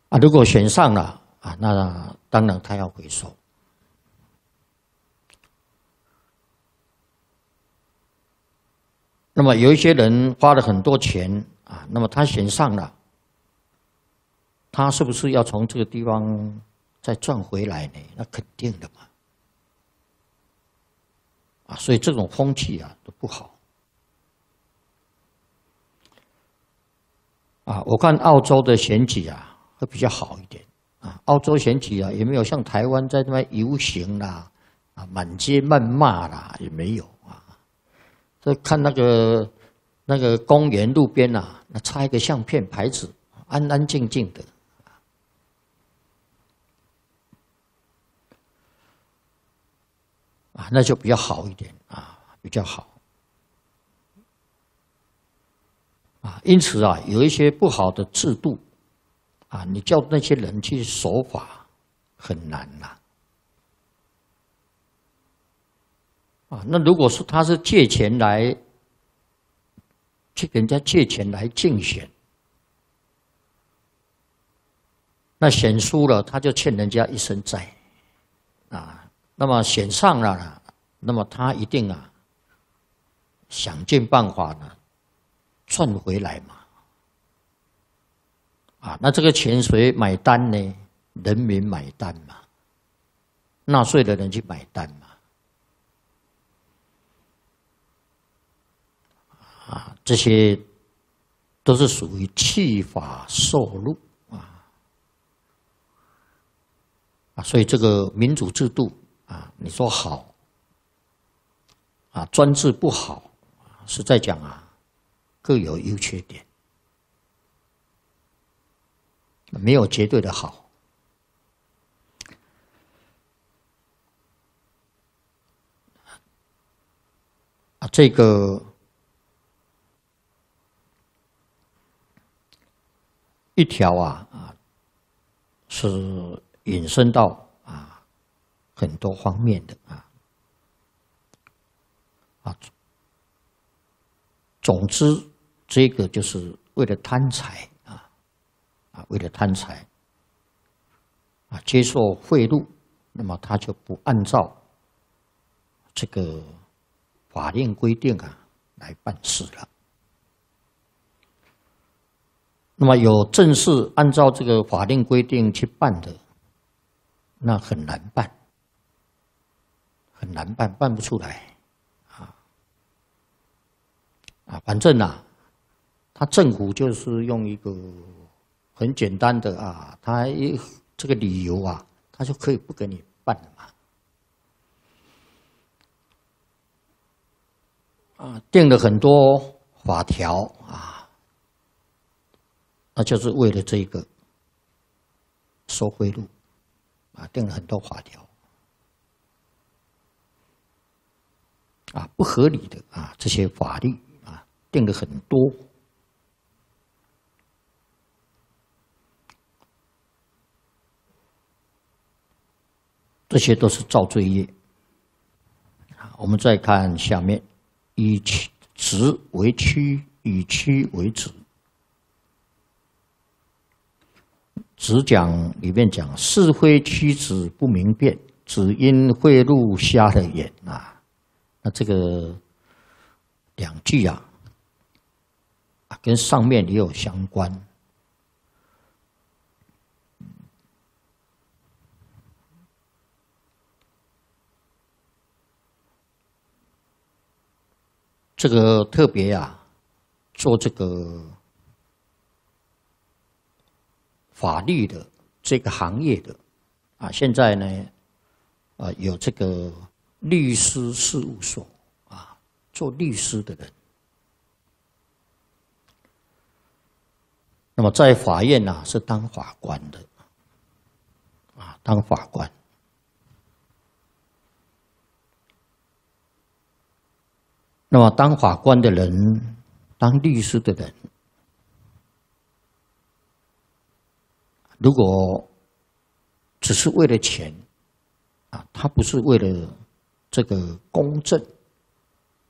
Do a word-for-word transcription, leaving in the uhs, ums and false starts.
啊，如果选上了啊，那当然他要回收。那么有一些人花了很多钱啊，那么他选上了，他是不是要从这个地方再赚回来呢？那肯定的嘛。啊，所以这种风气啊都不好。啊，我看澳洲的选举啊会比较好一点啊。澳洲选举啊也没有像台湾在那边游行啦，啊满街谩骂啦，也没有啊。这看那个那个公园路边啊，那插一个相片牌子，安安静静的。啊，那就比较好一点啊，比较好。啊，因此啊，有一些不好的制度，啊，你叫那些人去守法很难呐。啊，那如果是他是借钱来，去给人家借钱来竞选，那选输了他就欠人家一身债，啊，那么选上了，那么他一定啊，想尽办法呢。赚回来嘛，啊，那这个钱谁买单呢？人民买单嘛，纳税的人去买单嘛，啊，这些都是属于弃法受禄啊，啊，所以这个民主制度啊，你说好，啊，专制不好，实在讲啊。各有优缺点，没有绝对的好。啊，这个一条啊啊，是引申到啊很多方面的啊啊，总之。这个就是为了贪财啊，啊，为了贪财啊，接受贿赂，那么他就不按照这个法令规定啊来办事了。那么有正式按照这个法令规定去办的，那很难办，很难办，办不出来啊啊，反正啊。他政府就是用一个很简单的啊，他一这个理由啊，他就可以不给你办了嘛。啊，定了很多法条啊，那就是为了这个收贿赂啊，定了很多法条啊，不合理的啊，这些法律啊，定了很多。这些都是造罪业。我们再看下面，以直为曲，以曲为直。直讲里面讲，是非曲直不明辨，只因贿赂瞎了眼啊。那这个两句啊，跟上面也有相关。这个特别啊，做这个法律的这个行业的啊，现在呢，啊有这个律师事务所啊，做律师的人，那么在法院呢、啊、是当法官的，啊当法官。那么，当法官的人，当律师的人，如果只是为了钱，啊，他不是为了这个公正，